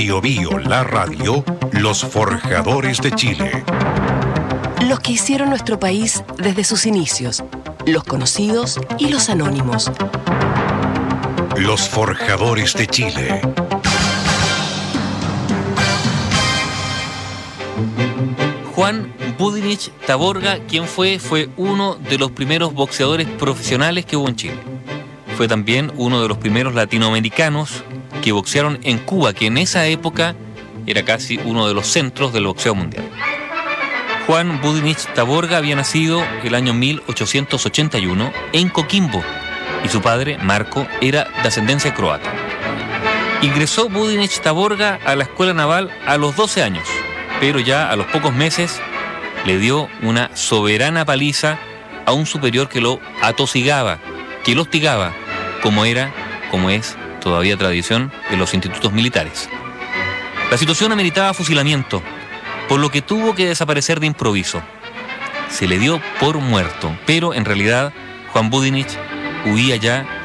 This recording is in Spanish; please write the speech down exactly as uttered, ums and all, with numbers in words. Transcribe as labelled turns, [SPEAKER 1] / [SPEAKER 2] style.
[SPEAKER 1] Bio Bio, la radio, los forjadores de Chile.
[SPEAKER 2] Los que hicieron nuestro país desde sus inicios, los conocidos y los anónimos.
[SPEAKER 1] Los forjadores de Chile.
[SPEAKER 3] Juan Budinich Taborga, ¿quién fue? Fue uno de los primeros boxeadores profesionales que hubo en Chile. Fue también uno de los primeros latinoamericanos que boxearon en Cuba, que en esa época era casi uno de los centros del boxeo mundial. Juan Budinich Taborga había nacido el año mil ochocientos ochenta y uno en Coquimbo y su padre, Marco, era de ascendencia croata. Ingresó Budinich Taborga a la escuela naval a los doce años, pero ya a los pocos meses le dio una soberana paliza a un superior que lo atosigaba, que lo hostigaba, como era, como es todavía tradición en los institutos militares. La situación ameritaba fusilamiento, por lo que tuvo que desaparecer de improviso. Se le dio por muerto, pero en realidad Juan Budinich huía ya